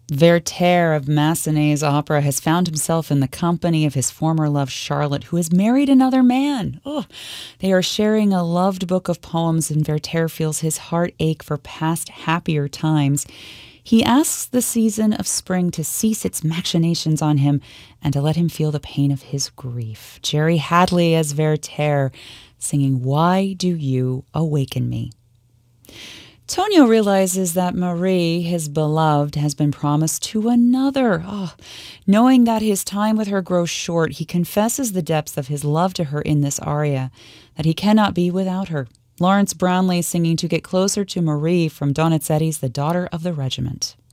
Werther of Massenet's opera has found himself in the company of his former love Charlotte, who has married another man. Oh, they are sharing a loved book of poems, and Werther feels his heart ache for past happier times. He asks the season of spring to cease its machinations on him and to let him feel the pain of his grief. Jerry Hadley as Werther, singing "Why Do You Awaken Me?" Tonio realizes that Marie, his beloved, has been promised to another. Oh, knowing that his time with her grows short, he confesses the depths of his love to her in this aria, that he cannot be without her. Lawrence Brownlee singing "To Get Closer to Marie" from Donizetti's The Daughter of the Regiment.